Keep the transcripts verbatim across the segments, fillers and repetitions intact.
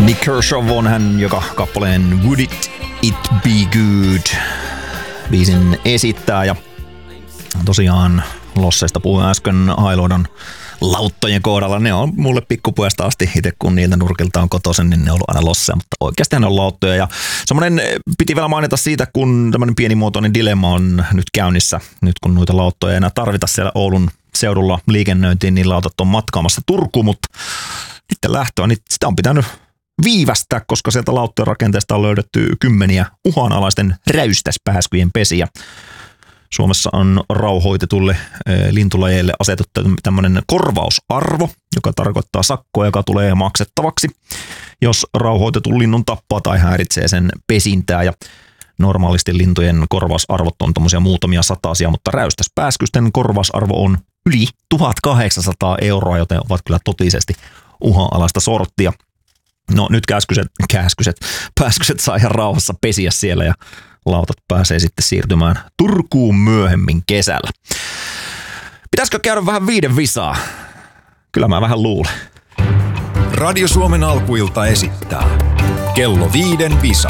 Nick Kershaw on hän, joka kappaleen Would It, It Be Good biisin esittää. Ja tosiaan losseista puhuin äsken Hailuodon lauttojen kohdalla. Ne on mulle pikkupojasta asti, itse kun niiltä nurkilta on kotoisin, niin ne on ollut aina losseja, mutta oikeasti ne on lauttoja. Ja semmoinen piti vielä mainita siitä, kun tämmöinen pienimuotoinen dilemma on nyt käynnissä, nyt kun noita lauttoja ei enää tarvita siellä Oulun seudulla liikennöintiin, niin lautat on matkaamassa Turkuun, mutta nyt lähtöä, niin sitä on pitänyt viivästää, koska sieltä lauttojen rakenteesta on löydetty kymmeniä uhanalaisten räystäspääskyjen pesiä. Suomessa on rauhoitetulle lintulajeille asetettu tämmöinen korvausarvo, joka tarkoittaa sakkoa, joka tulee maksettavaksi, jos rauhoitetun linnun tappaa tai häiritsee sen pesintää. Ja normaalisti lintujen korvausarvot on tommosia muutamia satasia, mutta räystäspääskysten korvausarvo on yli tuhatkahdeksansataa euroa, joten ovat kyllä totisesti uhanalaista sorttia. No nyt käskyset, käskyset, pääskyset saa ihan rauhassa pesiä siellä ja lautat pääsee sitten siirtymään Turkuun myöhemmin kesällä. Pitäisikö käydä vähän viiden visaa? Kyllä mä vähän luulen. Radio Suomen alkuilta esittää kello viiden visa.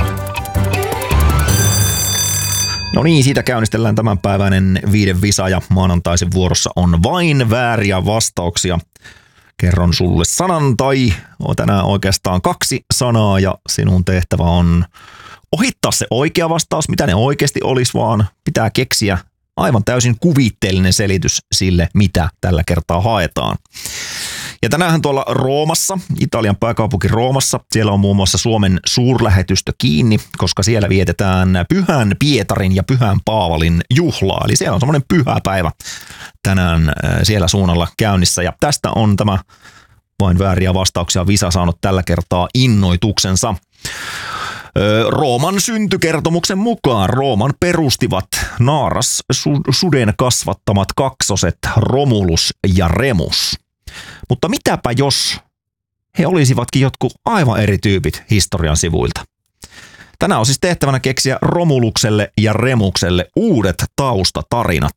No niin, siitä käynnistellään tämänpäiväinen viiden visa ja maanantaisin vuorossa on vain vääriä vastauksia. Kerron sulle sanan tai on tänään oikeastaan kaksi sanaa ja sinun tehtävä on ohittaa se oikea vastaus, mitä ne oikeasti olisi, vaan pitää keksiä aivan täysin kuvitteellinen selitys sille, mitä tällä kertaa haetaan. Ja tänään tuolla Roomassa, Italian pääkaupunki Roomassa, siellä on muun muassa Suomen suurlähetystö kiinni, koska siellä vietetään Pyhän Pietarin ja Pyhän Paavalin juhlaa. Eli siellä on semmoinen pyhä päivä tänään siellä suunnalla käynnissä. Ja tästä on tämä vain vääriä vastauksia visa saanut tällä kertaa innoituksensa. Rooman syntykertomuksen mukaan Rooman perustivat naaras suden kasvattamat kaksoset Romulus ja Remus. Mutta mitäpä jos he olisivatkin jotkut aivan eri tyypit historian sivuilta? Tänään on siis tehtävänä keksiä Romulukselle ja Remukselle uudet taustatarinat.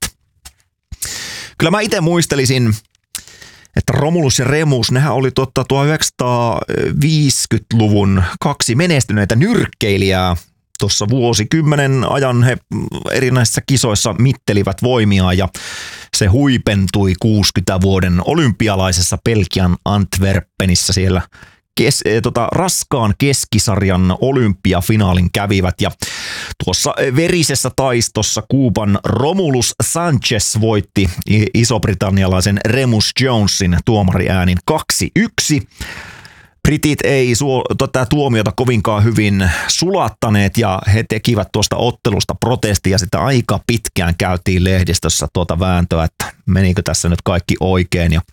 Kyllä mä itse muistelisin, että Romulus ja Remus, nehän oli totta tuhatyhdeksänsataaviisikymmentäluvun kaksi menestyneitä nyrkkeilijää. Tuossa vuosikymmenen ajan he erinäisissä kisoissa mittelivät voimiaan ja se huipentui kuudenkymmenen vuoden olympialaisessa Belgian Antwerpenissä siellä kes, tota, raskaan keskisarjan olympiafinaalin kävivät ja tuossa verisessä taistossa Kuuban Romulus Sanchez voitti iso-britannialaisen Remus Jonesin tuomariäänin kaksi yksi. Britit ei suo, tätä tuomiota kovinkaan hyvin sulattaneet ja he tekivät tuosta ottelusta protestia ja sitä aika pitkään käytiin lehdistössä tuota vääntöä, että menikö tässä nyt kaikki oikein. Ja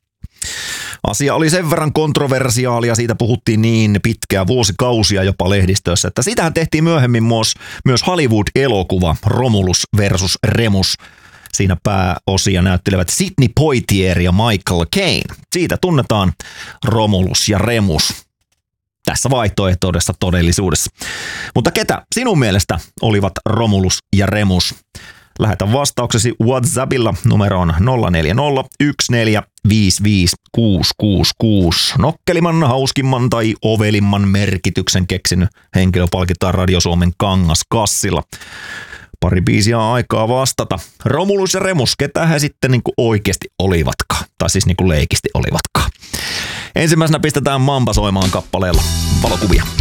asia oli sen verran kontroversiaalia, siitä puhuttiin niin pitkään vuosikausia jopa lehdistössä, että siitähän tehtiin myöhemmin myös, myös Hollywood-elokuva Romulus versus Remus. Siinä pääosia näyttelevät Sidney Poitier ja Michael Caine. Siitä tunnetaan Romulus ja Remus tässä vaihtoehtoisessa todellisuudessa. Mutta ketä sinun mielestä olivat Romulus ja Remus? Lähetä vastauksesi WhatsAppilla numeroon nolla neljä nolla yksi neljä viisi viisi kuusi kuusi kuusi. Nokkelimman, hauskimman tai ovelimman merkityksen keksinyt henkilö palkitaan Radio Suomen Kangaskassilla. Pari biisiä aikaa vastata. Romulus ja Remus, ketä he sitten niin kuin oikeasti olivatkaan? Tai siis niin kuin leikisti olivatkaan. Ensimmäisenä pistetään Mamba soimaan kappaleella valokuvia.